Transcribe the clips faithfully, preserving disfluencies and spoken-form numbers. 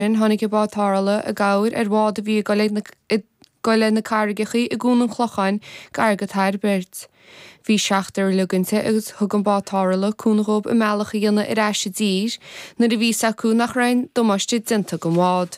Tháinig bátála a gáir ar bhád a bhí go le na cargachaí i gúnan chlochain gargatáir beirt. Bhí seachtar lugante agus thugan bátála cúnaróp i mealacha dhéanana ar eiste dír na a bhí sacú nach rainn domáiste dinta go mád.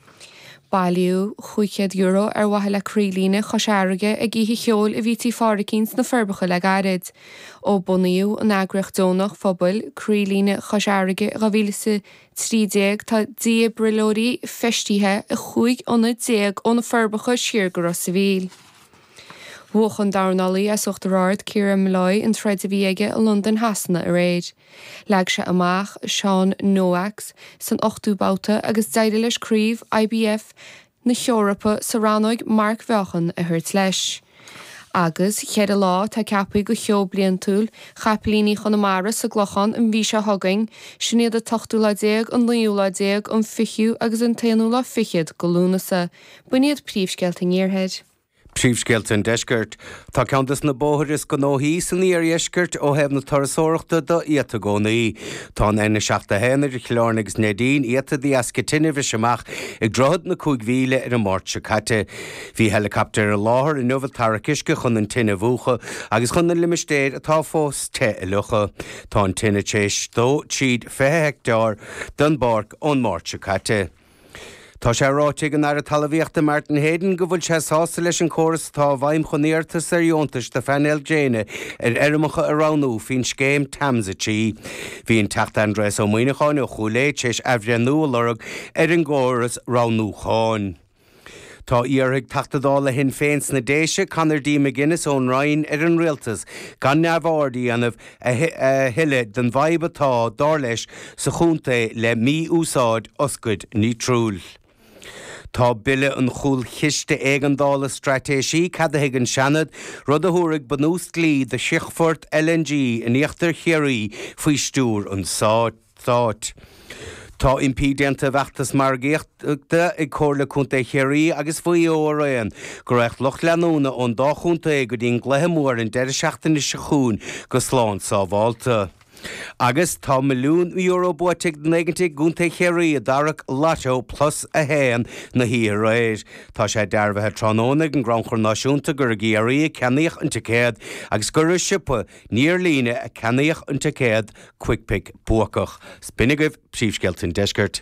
Bailiú chuichéad euro ar wathe le crílíne chosearige a gíthe cheol a bhítí fáricíns na ferbacha le garid. Ó bunaíú an agrachdónach phobal crílíne chosearige a bhílise trídéag tá dia brilóí festíthe a chuig onna déag óna ferbacha siargar sa bhíl. Bhuachan darnalaí a suchtaráid Ciara Malloy in treid a bhíige a London hasanna a réid. Leag se amach Sean Noax san ochtú bauta agus deide leis críomh I B F na Seorapa sa ranóig Mark Bheochan a thuirt leis. Agus chead a lá tá ceapaí go cheo blian túil chapalíní chunamara sa glochan an bhí se thugaing sinnéad a tochtú le déag an líú le déag an fichiú agus an taanú le fichiad go lúnasa, buinead príomhsceilt in Iarhead. Príomhsceilt in Deisgurt, tá ceantas na bóthir is go nóí san níor Eisgurt ó hebh na tarasóireachta do iata gcónaí. Tá ena seachta héanaar i chláirn agus Nadine iata dí asca tinine bhí semach ag drohad na cúig mhíle ar an máirt se caite. Bhí helicopter a láthair in Nova Taracisce chun an tinine bhuacha agus chun na limistéir atá fós te i lucha. Tá an tinine téis dó tríd fiche hectár don barc ón máirt se caite. Tá sé ráte an ar a talíochta Martin Hayden go bhfuil sé sásta leis an choras tá bhaim chonéirtas ar iontas de Fanel Jane ar airmacha aránú fin scéim tamsatí. Bhíon techt Andrés ó Muoineáin ó chuléid séis ehrenú lorug ar an ggóras ránú cháin. Tá iarthig tatadála hin féins na déise canar dí McGuinness ón Ryan ar an rialtas gan neamhárdaí anmh a hiile den bhaib atá dá leis sa chúnta le mí úsáid oscaid ní trúil. Tá bille an chúl chiiste éigeandála stratéisí cadaigh an seanad rud a thuairg banús glí de Sichfort L N G in íochttar chéirí faoi stúr an sáit. Tá impídenta bheachtas mar géachta ag cóirla chunta chéirí agus faoi óraon go raibh loch leanúna ón dá chunta go dtíon gluthe mór in deire seachtainna sa chuún go sláán sábháilta. Agus tá milliún euro buaigh negative gúnta chéirí a darach lato plus a héan na hí réir. Tá sé dearbhathe trónónach an Granchar Náisiúnta gur géirí cenaíoch an tacéad agus gur sipa níor líne a cenaíoch an tacéad cuicpic buacach. Spinnigah príomhsceilt in Deisgurt.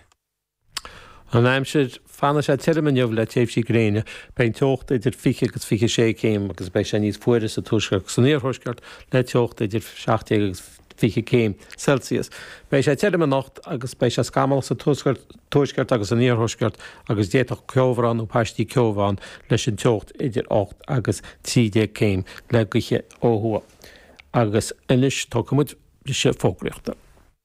An aimseid fanna sé tiireamh le téobhsí gréine, bein teocht idir fiche agus fiche sé céim agus bei sé níos fuidir sa tuisceart san níorthosceart le teocht idir seachtaí agus fiche céim Celsius. Bei sé tiireamh nacht agus bei sé scamal sa tuisceart agus an níorthosceart agus déach ceomhrán ó paistí ceomháin leis an teocht idir ácht agus trídé céim le guiche óthua. Agus inis tá cumid sé fógraíochta.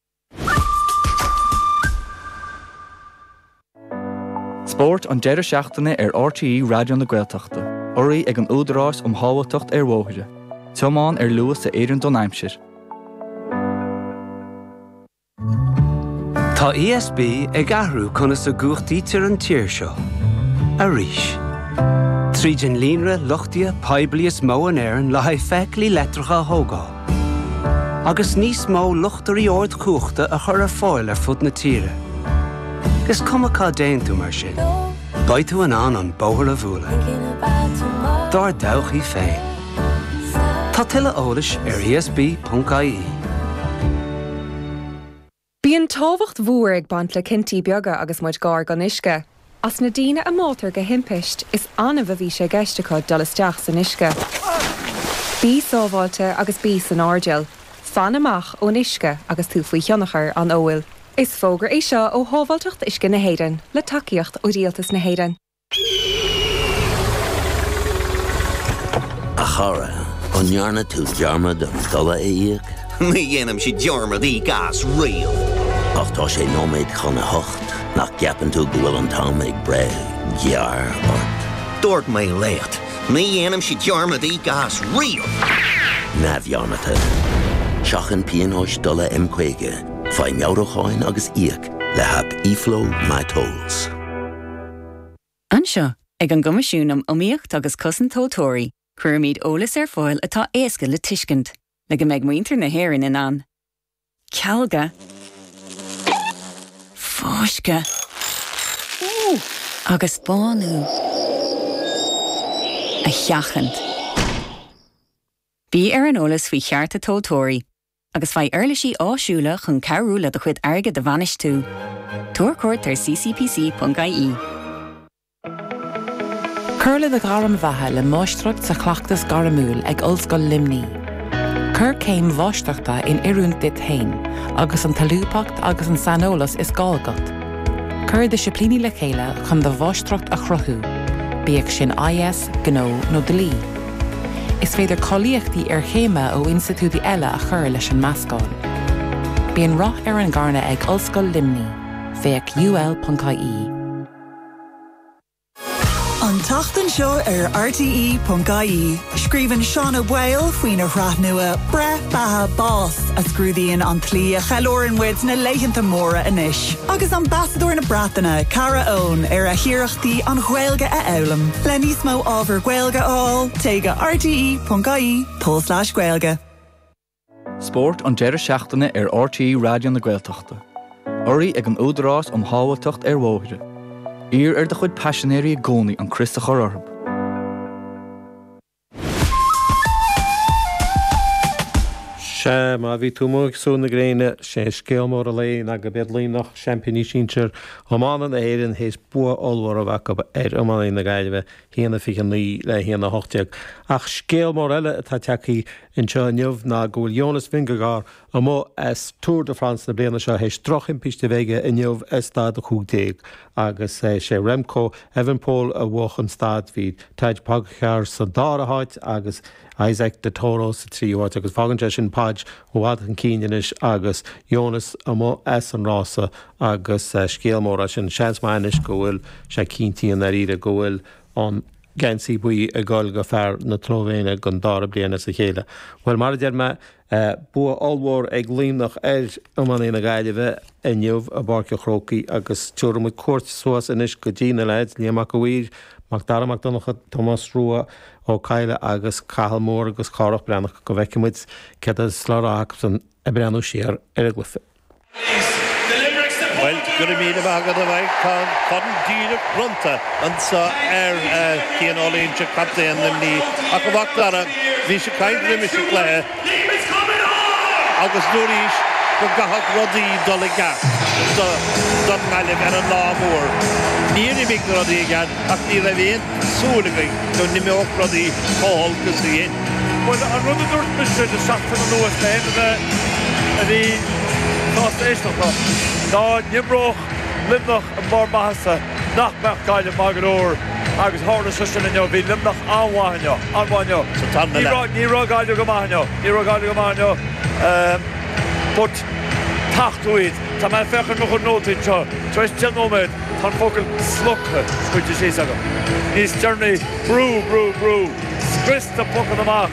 Sport an deireadh seachtaine ar R T E Radio na Gaeltachta. Oraí ag an údarás um hábhailteacht ar mhóthaire. Teamáin ar luas sa éireann don aimsir. Tá E S B ag ahrú chuna sa gúchtaí tir an tíir seo. A ríis. Trídin línre luchtia poiblias mó an éireann le haidh feiclí letracha thógáil. Agus níos mó luchtarí ord cuachta a chur ar fáil ar fud na tíre. Gus cumachá déantú mar sin. Baid tú an an an bóthar a bhuala. Dar dawchaí féin. Tá tuile eolais ar E S B dot I E. Bíonn tábhacht mhuar ag bant le cintí beaga agus muid gár gan isce. As na daoine a mátar go himpeist is anmh a bhí sé geisteá dul isteach san isce. Bí sábháilte agus bí san ardéal. Fan amach ón isce agus tú faoi cheannachar an óil. Is fógur é seo ó hábhailteacht isce na héireann le takeíocht ó rialtas na héireann. A chara, an nearna tú dearmad an dala éiag. Mi dhéanam si dearmad í gas rial. Ach tá sé nóméid chuna hocht, nach ceapan tú go bhfuil an tám ag bre, gear ort. Dúirt mé lécht, mi dhéanam si dearmad í gas rial. Na bhearnata. Seachan pianóis dala imcuige. Fai meabhracháin agus íoc le hap e-flow my tolls. Anseo, ag an gomisiúnam omíocht agus cosan tótóirí, chuir míad ólas ar fáil atá éasca le tuiscint, le go méid muintir na héireann in an. Cealga. Fóisce. Agus bánú a cheachant. Bhí ar an ólas faoi chearta tótóirí, agus bhaid airlisí áisiúla chun cearúla de chuid airge de bhanis tú. Tuair cuairt ar c c p c dot i e. Curla de garam bheithe le máistrucht sa chleachtas garamúil ag Ollscoil Limní. Cur céim bháisteachta in iúnt dit hain, agus an talúpacht agus an sanolalas is gáilgat. Cur de siplíní le chéile chun de bháistrucht a chruthú, bíag sin I S, gnó nó dlí. Is féidir choíochtaí ar chéime ó institútí eile a chur leis an meascáil. Bíon rath ar an gcarna ag Ollscoil Limní, féach u l dot i e. An tachtan seo ar r t e dot i e. Scríbann Seán O'Boyle faoin a hraith nua bre batha bás a scrúdaíonn an tlí a cheilóireann muid na leitheanta móra inis. Agus ambassador na Bratainna, Cara Owen, ar a hiarachtaí an Ghaeilge a eolaim. Le níos mó ábhar Ghaeilge áil, teige r t e dot i e pó slash Ghaeilge. Sport an deireadh seachtaine ar R T E Radio na Gaeltachta. Orí ag an údarás om hábhailteacht ar mhóide. Ír ar de chuid passionéirí gcónaí an Christa Chororb. Se má bhí túmóg súna gréine sé scéalmór a léon a go bead líonach championí síntear Ománan a éireann hééis bua olmhór a bhaca ar Ománaí na Gaillimhe híana fi an lí le híana hochtéag. Ach scéalmór eile atá teachaí in seo neamh ná go bhfuil Jonas Vingegaard a mó as Tour de France na bliana seo hééis troch impiste bhéige in neamh is stad a chúgtéag agus sé Remco Evenepoel a bhuach an stad hí Tadej Pogačar sa dárathait agus Isaac de Toro sa tríúirt agus fágann sin páid óhád an cíineis agus Jonas a mó as an rása agus scéalmóra sin seansmainis go bhfuil sé cíntííon ar ire go bhfuil an Gensaí buí a gáil go fearr na trómhéine gon dára bliana sa chéile. Well mar dear me bua allmhór ag líomnach ar Ománaí na Gaillimhe i neamh a barca chrócaí agus teúra mu cuairt suas inis go dtína leid líamach go bhír mag daramach donnacha Thomas Rua ó Caile agus Cathal Mór agus Carach Breannach go bhheicimiid cad a sláráach san a breanú siar ar a glufa. Well, good a míle agad a bhaid tá fan díre runta an sa ar cían ólíonn se captaíon Limní a go bhachtara bhí sé caiid riimiise léir agus dúiríis go gathach rudaí dul i gceart don Gaillimh ar an lámhór. Níor i mí rudaí i gceart ach ní raibh aon súlagaí don ní meoch rudaí fáil go sa dhéon. Well, an rud a dúirt misisiir de seachtain an nuas léin a bhí tásta éisteachta. Tá nimróch limnach an bar maithasa nach meach Gaile Magadóir agus hána susin inniu bhí limnach anmhainne anmhainne. Ní rá Gaile go maithne, ní rá Gaile go maithne. But tachtúid, tá me fechan nach an nótaid seo, treis teanóid tá focail slugcha chuide sé agam. Níos tearnaí brú, brú, brú, scrista pocan amach.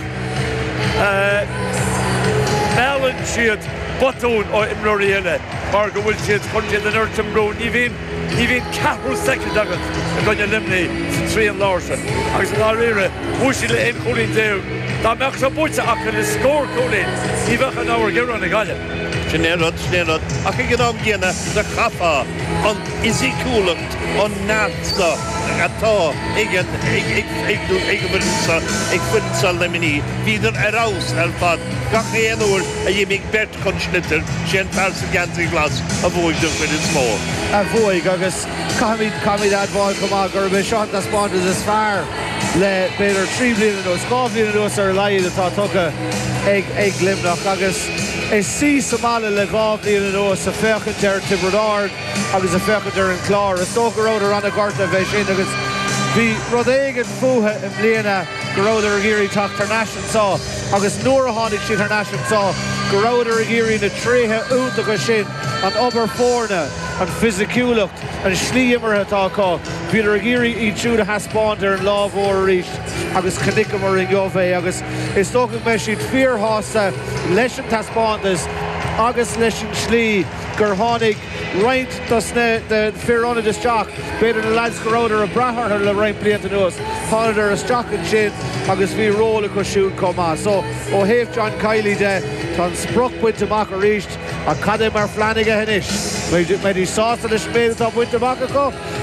Melan siad botún ó imróí eile. Mar go bhfuil siad chuirte den uirtim brú, ní bhíon ní bhíon ceathrú second agat a gcoinne Limní sa trí an láirse. Agus an áire bhuaisí le aon cholín déú. Tá meach sa buite ach le scór cholín, ní bhecha an áhar gearán na Gaile. Snéad, snéad, ach i gná gcéanna na chafa an isícúlacht an násta atá ag go bhfuilsa ag fuinsa Limní. Bhíidir arás ar fad gach éonúir a dhéimigh bert chun slitir sé an persa Gensaí glas a bhuaigh fin is mó. A bhuaigh agus camid camid adháil go má gur bheith seán as spáintas is fearr le beidir trí bliana nó scá bliana nuas ar leiad atá tucha ag ag limnach agus is sí Somála le gá bliana nuas a fechan ar Tibredáard agus a fechan ar an chlár. Is tócha róidir anna garta bheith sin agus bhí rud éigean fuatha im bliana go róidir a géirí teach tarnáisiún sá agus nuair a tháinig sí tarnáisiún sá go róidir a géirí na tríthe únta go sin an obair fórna an fisiciúlacht an slíimmartha táá. Bhíidir a géirí í siúd a haspáint ar an lámhór ríist agus canicamar in Gobhé agus is tócha me siad fíorthása leis an taspáintas agus leis an slí gur tháinig roint de fearránna isteach beidir na lads go róidir a brathart le roint blianta nuas tháidir a steach an sin agus bhí róla go siún comá. So ó thaobh John Kiley de tá spruch buinte amach a ríist a cadé mar Flanagan inis. Méidir sásta le spéad tá buinte amach acu